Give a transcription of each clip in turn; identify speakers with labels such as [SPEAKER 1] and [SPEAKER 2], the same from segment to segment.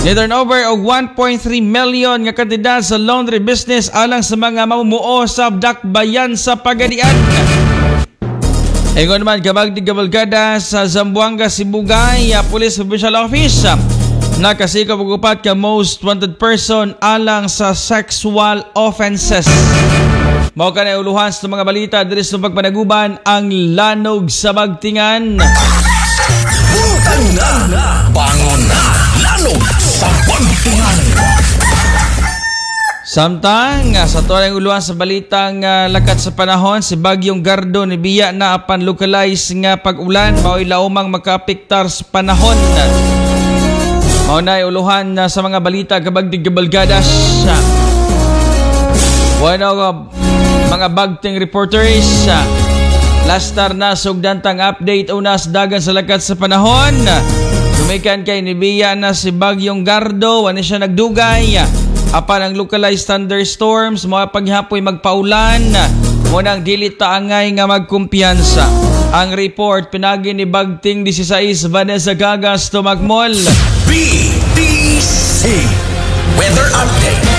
[SPEAKER 1] turnover og 1.3 million nga kantidad sa laundry business alang sa mga mamumuo sa dakbayan sa Pagadian. Ingon naman kabagdig kabalgada sa Zamboanga, Sibugay Police Provincial Office nakasikop og upat ka most wanted person alang sa sexual offenses. Mao kanay uluhan sa mga balita diri sa pagpanaguban ang lanog sa Bagtingan.
[SPEAKER 2] Butang na bangon na lanog sa Bagtingan.
[SPEAKER 1] Samtang sa tuwang uluhan sa balitang lakat sa panahon, si Bagyong Gardo ni biya na apan localized nga pag-ulan mao'y laumang makaapektar sa panahon. Mao na uluhan sa mga balita kabagdig kabalgadas. Mga bagting reporters, lastar na sugdantang update unas dagan sa lakat sa panahon. Tumikan kay ni biya na si Bagyong Gardo, wala siya nagdugay. Apan ang localized thunderstorms, mga paghapoy magpaulan, munang dili taangay nga magkumpiyansa. Ang report pinagi ni Bagting 16 Vanessa Gagas tumagmol.
[SPEAKER 2] BDC Weather Update.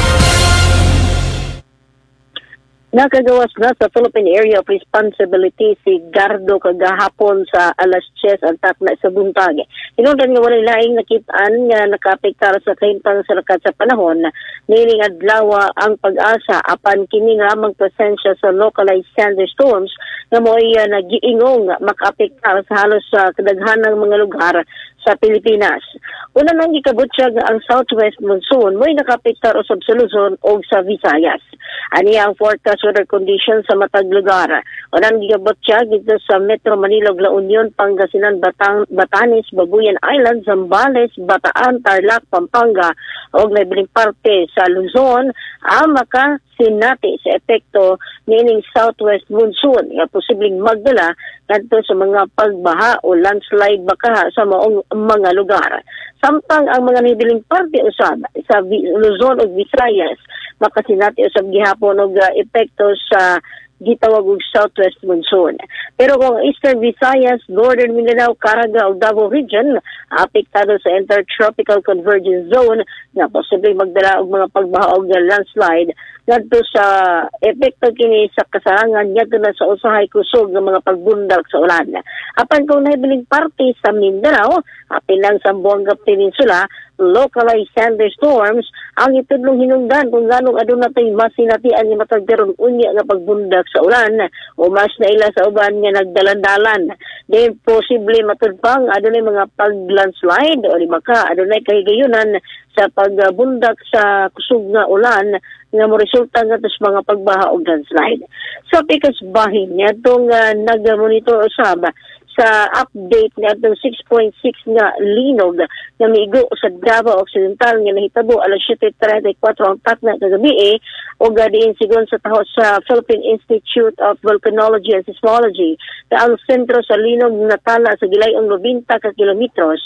[SPEAKER 3] Nakagawas na sa Philippine Area of Responsibility si Gardo kagahapon sa alas 10 antak na sa buntag. Hinungdan nga walay laing nakitaan nga nakaapektar sa kahimtang sa lakat sa panahon, nining adlaw ang pag-asa apan kini nga amang presensya sa localized thunderstorms nga mo'y nagiingong makaapektar sa halos sa kadaghanang mga lugar sa Pilipinas. Una nang gikabutyag ang southwest monsoon mo'y nakaapektar usab sa Luzon o sa Visayas. Ani ang forecast weather conditions sa matag lugar. Unang gigabutyag dito sa Metro Manila, La Union, Pangasinan, Batanes, Babuyan Island, Zambales, Bataan, Tarlac, Pampanga o labiling parte sa Luzon ang makasinati sa epekto nining southwest monsoon nga posibleng magdala kadto sa mga pagbaha o landslide bakaha sa maong mga lugar. Samtang ang mga nibiling parte usab sa Luzon ug Visayas makasinati usab gihapon og epekto sa gitawag og southwest monsoon. Pero kung Eastern Visayas, Northern Mindanao, Caraga ug Davao region apektado sa intertropical convergence zone nga posibleng magdala og mga pagbaha og landslide ngadto sa epekto kini sa kasarangan ngadto na sa usahay kusog ng mga pagbundak sa ulan. Apan kung nahibiling parte sa Mindanao, apil lang sa Zamboanga Peninsula, localized thunderstorms ang itudlong hinungdan kung ganong aduna tay masinatian nga matagdaron unya nga pagbundak sa ulan o mas na ila sa uban nga nagdalan-dalan. Then posible matudpang adunay mga paglandslide o di baka adunay kahigayunan sa pagbundak sa kusog nga ulan nga mo resulta nga sa mga pagbaha o landslide. Sa pikas bahin niya itong nag-monitor usab sa update nga itong 6.6 nga linog na miigo sa Davao Occidental nga nahitabo alas 7:34 ang takna kagabi o gadiin sigon sa taho sa Philippine Institute of Volcanology and Seismology na ang sentro sa linog natala sa gilayong 90 ka kilometros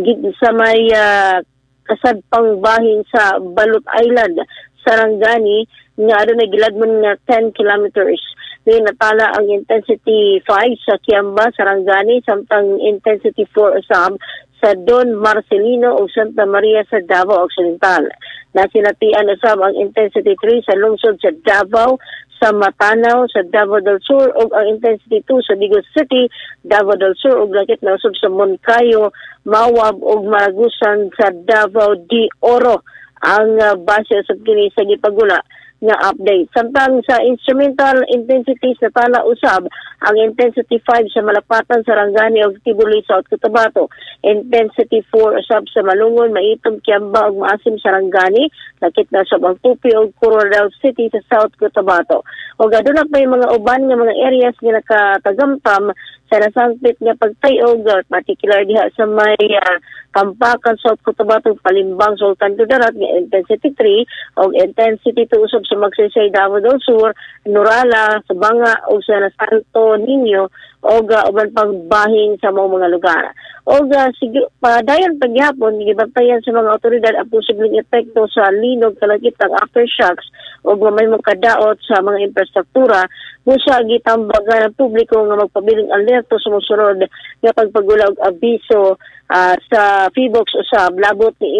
[SPEAKER 3] sa may kasadpang bahin sa Balut Island, Sarangani nga adunay giladmon nga 10 kilometers. Then natala ang intensity 5 sa Kiamba, Sarangani, samtang intensity 4 usab sa Don Marcelino o Santa Maria sa Davao Occidental. Nasinatian usab ang intensity 3 sa lungsod sa Davao, sa Matanao, sa Davao del Sur ug ang intensity 2 sa Digos City, Davao del Sur ug lakit na usab sa Moncayo, Mawab ug Maragusan sa Davao de Oro ang base sa kini sa gipagula nga update. Samtang sa instrumental intensities na tala usab ang intensity 5 sa Malapatan, Sarangani ug Tibuli, South Cotabato, intensity 4 usab sa Malungon, Maitom, Kiamba ug Maasim, Sarangani, lakit na usab ang Tupi ug Coronadal City sa South Cotabato. Ug aduna pa mga uban nga mga areas nga nakatagamtam sa nasangpit nga pagtayog, particular diha sa may Kampakan, South Cotabato, Palimbang, Sultan Kudarat nga intensity 3 ug intensity 2 usab sa Magsaysay, Davao del Sur, Norala, Sabanga ug sa Santo Niño ug uban pang bahin sa mga lugar. Ug padayon pagyapon gibantayan sa mga otoridad ang posibleng epekto sa linog kalakip ang aftershocks ug may makadaot sa mga infrastruktura busa gitambagan ang publiko nga magpabiling alerto sa mosunod nga pagpagula og abiso sa PHIVOLCS usab labot ni